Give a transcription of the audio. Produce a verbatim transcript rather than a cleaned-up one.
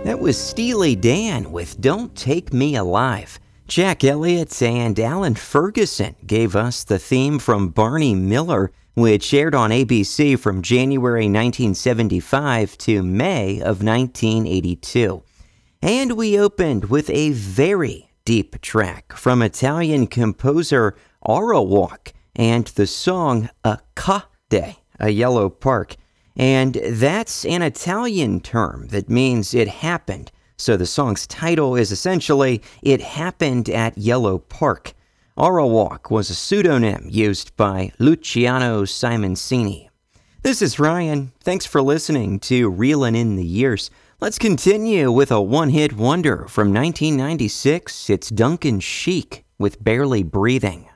That was Steely Dan with Don't Take Me Alive. Jack Elliott and Alan Ferguson gave us the theme from Barney Miller, which aired on A B C from January nineteen seventy-five to May of nineteen eighty-two. And we opened with a very deep track from Italian composer Arawak and the song Accade, a yellow park. And that's an Italian term that means it happened. So the song's title is essentially It Happened at Yellow Park. Arawak was a pseudonym used by Luciano Simoncini. This is Ryan. Thanks for listening to Reelin' in the Years. Let's continue with a one-hit wonder from nineteen ninety-six. It's Duncan Sheik with Barely Breathing.